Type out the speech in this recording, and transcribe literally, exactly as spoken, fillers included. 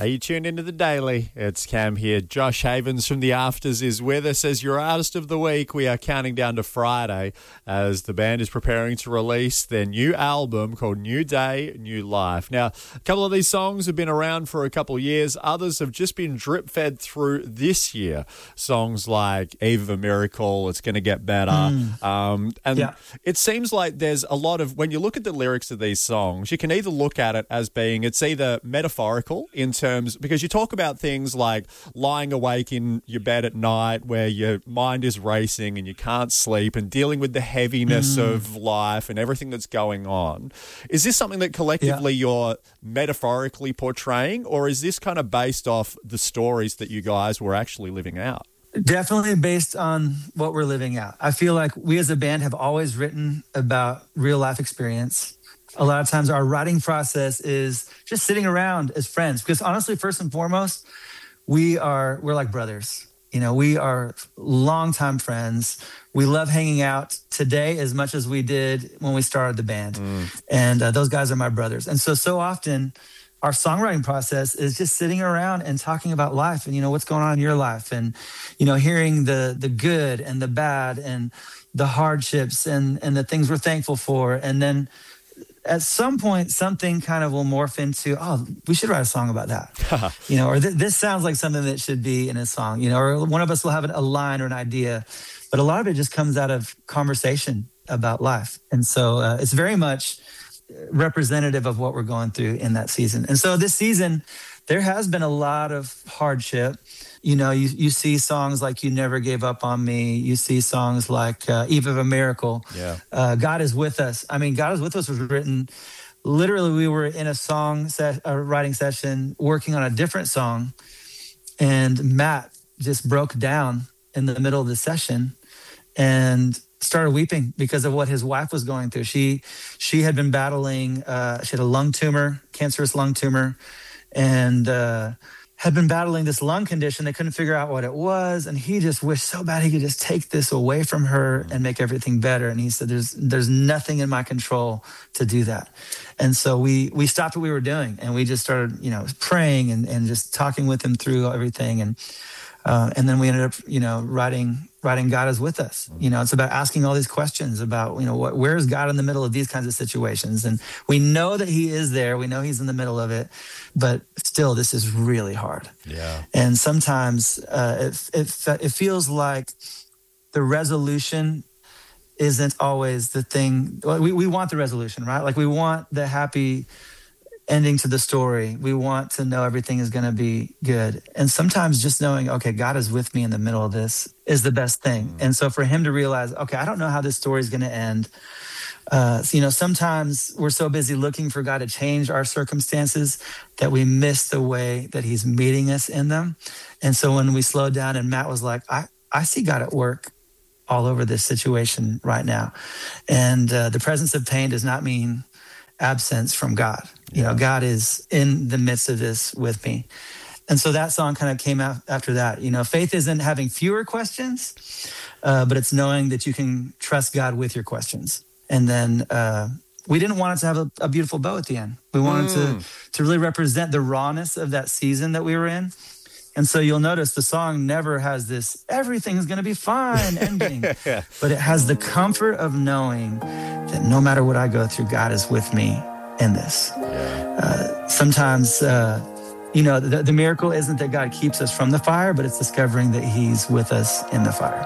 Are you tuned into the Daily? It's Cam here. Josh Havens from The Afters is with us as your Artist of the Week. We are counting down to Friday as the band is preparing to release their new album called New Day, New Life. Now, a couple of these songs have been around for a couple of years. Others have just been drip-fed through this year. Songs like Eve of a Miracle, It's Gonna Get Better. Mm. Um, and yeah. It seems like there's a lot of, when you look at the lyrics of these songs, you can either look at it as being, it's either metaphorical in terms because you talk about things like lying awake in your bed at night where your mind is racing and you can't sleep and dealing with the heaviness mm. of life and everything that's going on. Is this something that collectively yeah. you're metaphorically portraying, or is this kind of based off the stories that you guys were actually living out? Definitely based on what we're living out. I feel like we as a band have always written about real life experience. A lot of times our writing process is just sitting around as friends, because honestly, first and foremost, we are, we're like brothers. You know, we are longtime friends. We love hanging out today as much as we did when we started the band. Mm. And uh, those guys are my brothers. And so, so often our songwriting process is just sitting around and talking about life and, you know, what's going on in your life and, you know, hearing the the good and the bad and the hardships and, and the things we're thankful for. And then at some point, something kind of will morph into, oh, we should write a song about that, you know, or th- this sounds like something that should be in a song, you know, or one of us will have a line or an idea, but a lot of it just comes out of conversation about life. And so uh, it's very much representative of what we're going through in that season. And so this season, there has been a lot of hardship. You know, you, you see songs like You Never Gave Up on Me. You see songs like uh, Eve of a Miracle. Yeah. Uh, God Is With Us. I mean, God Is With Us was written, literally we were in a song se- a writing session working on a different song. And Matt just broke down in the middle of the session and started weeping because of what his wife was going through. She she had been battling, uh, she had a lung tumor, cancerous lung tumor, and uh, had been battling this lung condition. They couldn't figure out what it was. And he just wished so bad he could just take this away from her and make everything better. And he said, there's there's nothing in my control to do that. And so we we stopped what we were doing and we just started, you know, praying and, and just talking with him through everything. And uh, and then we ended up, you know, writing writing God Is With Us. You know, it's about asking all these questions about, you know, what, where is God in the middle of these kinds of situations? And we know that he is there. We know he's in the middle of it, but still this is really hard. Yeah. And sometimes uh, it, it, it feels like the resolution isn't always the thing. We, we want the resolution, right? Like we want the happy ending to the story. We want to know everything is going to be good. And sometimes just knowing, okay, God is with me in the middle of this is the best thing. Mm. And so for him to realize, okay, I don't know how this story is going to end. Uh, so, you know, sometimes we're so busy looking for God to change our circumstances that we miss the way that he's meeting us in them. And so when we slowed down and Matt was like, I, I see God at work all over this situation right now. And uh, the presence of pain does not mean absence from God. You know, God is in the midst of this with me. And so that song kind of came out after that. You know, faith isn't having fewer questions, uh, but it's knowing that you can trust God with your questions. And then uh, we didn't want it to have a, a beautiful bow at the end. We wanted mm. to, to really represent the rawness of that season that we were in. And so you'll notice the song never has this, everything's going to be fine ending, yeah. But it has the comfort of knowing that no matter what I go through, God is with me in this. Yeah. Uh, sometimes, uh, you know, the, the miracle isn't that God keeps us from the fire, but it's discovering that he's with us in the fire.